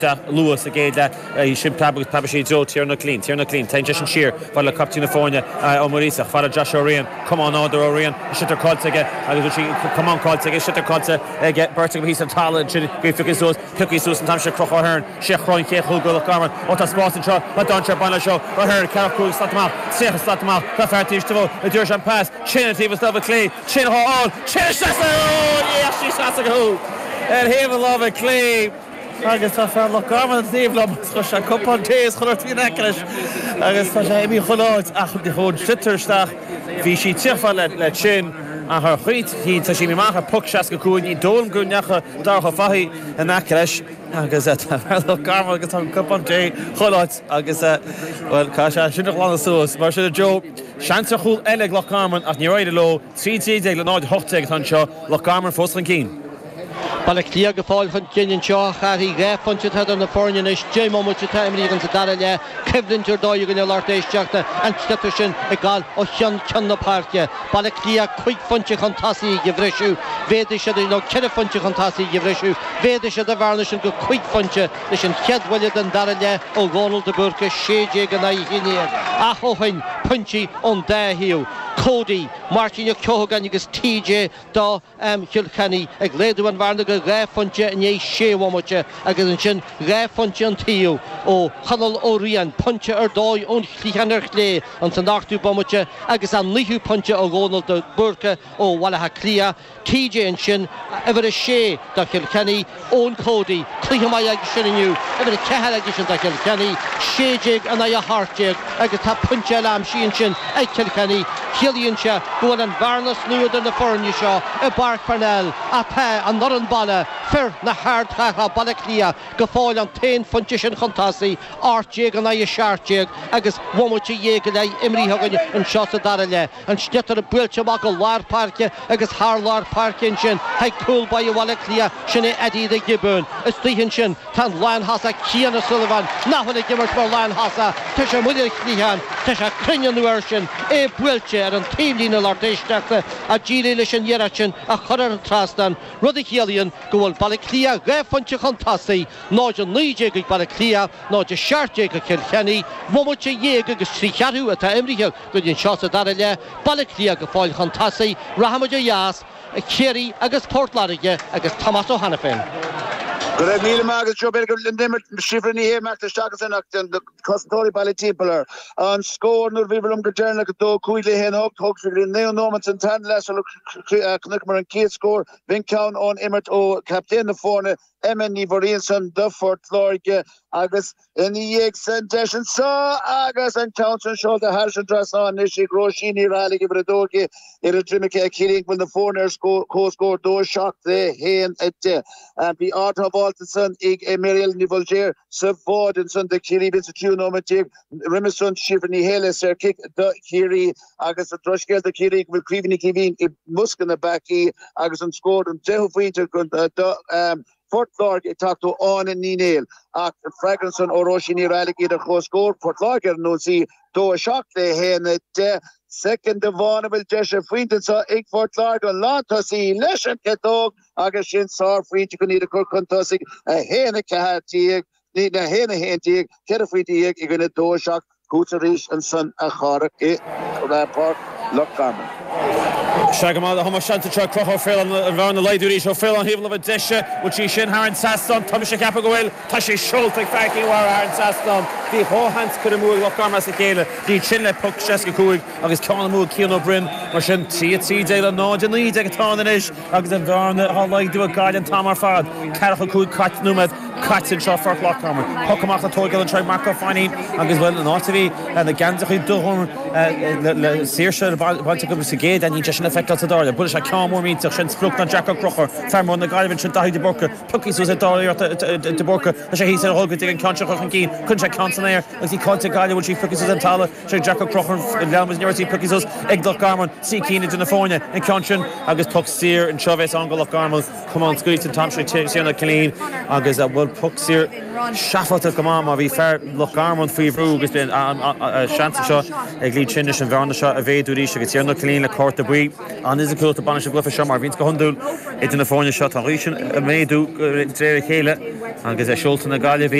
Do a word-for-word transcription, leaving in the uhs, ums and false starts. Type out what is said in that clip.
Lewis again he should probably probably Joe Tierna clean Tierna clean ten just sheer for the captain of California o Marisa for Josh O'Rian come on on O'Rian should have called to get come on called to get should have called to get Burton piece of talent should be focus those cookies those sometimes should croch O'Hearn Sheikh Roy Keith Hugo Carmen what a spot and show but don't show on the show O'Hearn Carol Cruz start them out Sheikh start them out the fair teach to go the Dursham pass Chin he was double Clay Chin all Chin shots oh yes she shots a goal and he will love a Clay agus tá fear le Carmen David go se cupán tééis chuirtí necris agus tá sé éí choláid ach de chun sittersteach hí si tífa le le sin a th chuit hí tá sí mácha puc se go cúin í dóm gúnecha dácha faí a necris agus le Carmen agus tá cupán té choláid agus bhfuil cá se sinach lá suas mar sin Joe seansa chúil eile le Carmen ach ní roiide lo trí tí le náid hochtaigh an seo le Carmen fóslan cín. Balaclia gefáil chun cinn seo chaí ré fanse an na fórne is dé moment taimí an sa dar le Kevlin Jordáí gan látééis teachta an stetar sin i gáil ó chean cean na páirce. Balaclia chuig fanse chun tasaí go bhreisiú, féidir sé nó cead fanse chun tasaí go bhreisiú, féidir sé a bharne sin go chuig fanse leis an cheadhhaile an dar le ó Ronald de Burke séé gan na hínéir. A chohain punchi ón dá hiú. Cody, Martin Cogan agus T J dá um, Kilkenny ag léadú an bharna go réfonte in é séhhamote agus an sin réfonte an tíú ó Chanal O'Rian punte ar dóid ón chlíchanarch lé an san nachtú bomote agus an líthú punte ó Ronald de Burke ó Wallaha Clia T J an sin ever a sé da Kilkenny ón Cody clíhamai agus sin aniu ever a cehar agus sin da Kilkenny séjig an a hartjig agus tá punte am sin sin ag Kilkenny Killian se go an bharnas nuad an na fórne seo i Bark Parnell a pe an nor an balle fer na hardchacha Balaclia go fáil an tain funte sin chuntasaí áirtéag an a seairtéag agus bhamuite dhéag le imríthagan an seo a dar le an stetar a builte amach go Lár Parke agus thar Lár Parke sin heag cool ba i Balaclia sin é Eddie de Gibbon is tíhann sin tan Lion Hasa Cian Sullivan nachfuil gimmert mar Lion Hasa tu sé muidir chlíhan tu sé crinne nuair sin é builte ar an tíimlína látéisteachta a ddílé leis an dhearach sin a chuir an trastan rudí chéalaíonn go bhfuil Balaclia réfonte chuntasaí náid an nídé go Balaclia náid a seairte go Kilkenny bhamuite dhéag agus trí chearú atá imríthe go dtíon seo a dar le Balaclia go fáil chuntasaí rahamide Yas Kerry agus Portlaige agus Thomas O'Hanafin. Good Neil Margaret Joe Berger Limmer Shifrin here Mark the Stocks and the Costori Ballytipler on score nur Vivalum Gajerna do Kuile Hen Hawk Hawks in Neo Normans and Tan Lasso Knuckmer and Kate score Vincown on Emmert O Captain the Forne Emmen Nivorianson Dufford Florike Agus in the extension so Agus and Townsend showed the Harrison dress on Nishi Groshini Rally give it a doge in a Trimike killing when the foreigners score co-score door shock the hen at and be out of Walterson ig Emeriel Nivolger Savod and Sun the Kiri bits two normative Remerson Shivni Hele Sir kick the Kiri Agus the Trushkel the Kiri will Krivini Kivin Muskan Baki Agus and scored and Jehovita um Fort Larg it talked to on and Ninel at Fragranson Oroshini Ralligator close score Fort Larger no see to a shock they hen it second the vulnerable Jesha Fuinton saw eight Fort Larg on Lanta see Leshan Ketog Agashin saw free to need a cook contosing a hen a cat need a hen a hen tig get a free tig you're gonna do a shock Guterish and son a Harak that part look Carmen. Shagamada Homo Shanta Chuck Croho Phil around the Laiduri show Phil on Hevel of a Disha, which he shin Haran Saston, Thomas Capagoil, Tashi Schultz, Faki War Haran Saston, the Hohans could have moved what Garmas Akela, the Chinle Puck Sheska Kuig, August Colin Kino Brim, Marshin T T J Nod and Lee Degaton and Ish, August and Varna, how like do a guide and Tamar Fad, Caracol Kuig, Kat Numad, Kats and Shaw for Lockhammer, Pokamaka Togal and try Marco Fani, August well and Ottavi, and the Ganzaki Duhon, Searsha, Balticum Sigade, and he just an effect out the door. The Bullish Camor means a chance broke on Jacob Crocker, Farmer on the guy should die the Burker, Puckies was a dollar at the Burker, as he said, Holger taking Concha and Keen, couldn't check Conson there, as he called the guy, which he Puckies was in Tala, Jacob Crocker, and Down was near see Puckies was Eglock Garmon, see Keen into California, and Conchin, August Puck Sear, and Chavez Angle of Garmon, come on, squeeze and Tom Street, Sienna Killeen, August that will Puck Sear, Shaffle to come on, Mavi Fair, Lock Garmon, Free Rug has been a chance shot, Egli Chinish and Varna shot, a Vay Durish, it's Sienna Killeen, a court de Brie, and is a cool to banish a glyph of Shamar, Vince Gohundul, it's in the phone shot, Harishan, a Maydu, Tre Kayla, agus é siúlta na gaile